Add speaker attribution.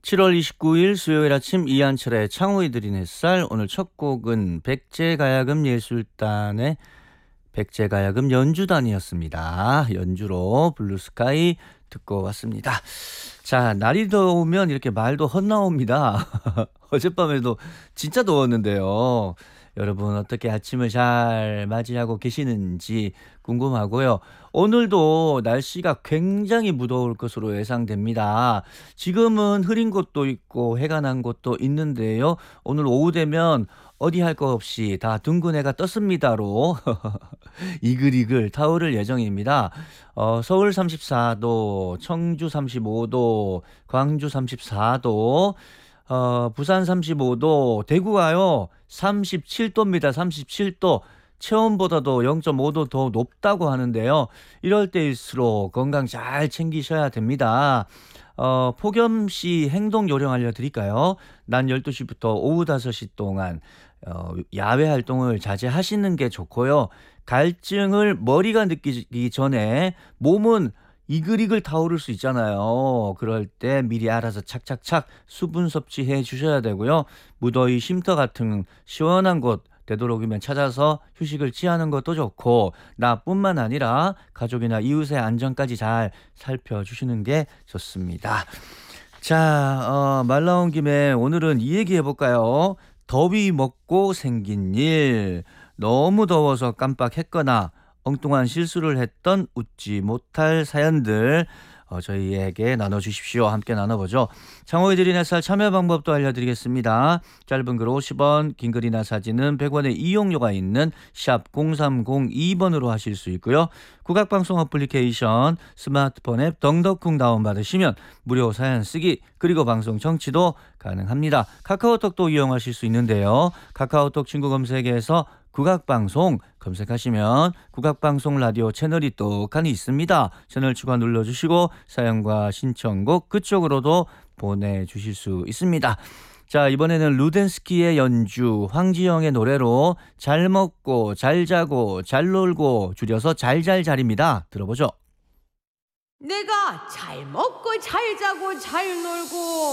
Speaker 1: 7월 29일 수요일 아침 이한철의 창호이 드린 햇살. 오늘 첫 곡은 백제가야금 예술단의 백제가야금 연주단이었습니다. 연주로 블루스카이 듣고 왔습니다. 자, 날이 더우면 이렇게 말도 헛나옵니다. 어젯밤에도 진짜 더웠는데요. 여러분 어떻게 아침을 잘 맞이하고 계시는지 궁금하고요. 오늘도 날씨가 굉장히 무더울 것으로 예상됩니다. 지금은 흐린 곳도 있고 해가 난 곳도 있는데요. 오늘 오후 되면 어디 할 거 없이 다 둥근 해가 떴습니다로 이글이글 타오를 예정입니다. 서울 34도, 청주 35도, 광주 34도, 부산 35도, 대구가요 37도입니다. 37도. 체온보다도 0.5도 더 높다고 하는데요. 이럴 때일수록 건강 잘 챙기셔야 됩니다. 폭염시 행동 요령 알려드릴까요? 낮 12시부터 오후 5시 동안 야외 활동을 자제하시는 게 좋고요. 갈증을 머리가 느끼기 전에 몸은 이글이글 타오를 수 있잖아요. 그럴 때 미리 알아서 착착착 수분 섭취해 주셔야 되고요. 무더위 쉼터 같은 시원한 곳 되도록이면 찾아서 휴식을 취하는 것도 좋고, 나뿐만 아니라 가족이나 이웃의 안전까지 잘 살펴주시는 게 좋습니다. 자, 말 나온 김에 오늘은 이 얘기 해볼까요? 더위 먹고 생긴 일. 너무 더워서 깜빡했거나 엉뚱한 실수를 했던 웃지 못할 사연들 저희에게 나눠주십시오. 함께 나눠보죠. 창호이 드린 햇살 참여 방법도 알려드리겠습니다. 짧은 글 50원, 긴 글이나 사진은 100원의 이용료가 있는 샵 0302번으로 하실 수 있고요. 국악방송 어플리케이션 스마트폰 앱 덩덕쿵 다운받으시면 무료 사연 쓰기, 그리고 방송 청취도 가능합니다. 카카오톡도 이용하실 수 있는데요. 카카오톡 친구 검색에서 국악방송 검색하시면 국악방송 라디오 채널이 똑하니 있습니다. 채널 추가 눌러주시고 사연과 신청곡 그쪽으로도 보내주실 수 있습니다. 자, 이번에는 루덴스키의 연주, 황지영의 노래로 잘 먹고 잘 자고 잘 놀고, 줄여서 잘잘잘입니다. 들어보죠.
Speaker 2: 내가 잘 먹고 잘 자고 잘 놀고